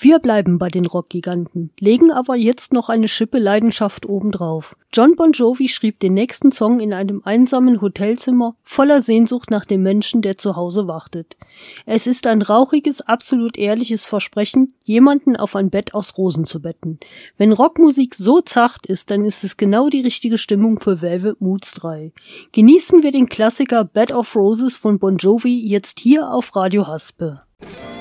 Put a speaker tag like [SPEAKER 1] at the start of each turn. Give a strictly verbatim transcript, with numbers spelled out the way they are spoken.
[SPEAKER 1] Wir bleiben bei den Rockgiganten, legen aber jetzt noch eine Schippe Leidenschaft obendrauf. Jon Bon Jovi schrieb den nächsten Song in einem einsamen Hotelzimmer, voller Sehnsucht nach dem Menschen, der zu Hause wartet. Es ist ein rauchiges, absolut ehrliches Versprechen, jemanden auf ein Bett aus Rosen zu betten. Wenn Rockmusik so zart ist, dann ist es genau die richtige Stimmung für Velvet Moods drei. Genießen wir den Klassiker Bed of Roses von Bon Jovi jetzt hier auf Radio Haspe.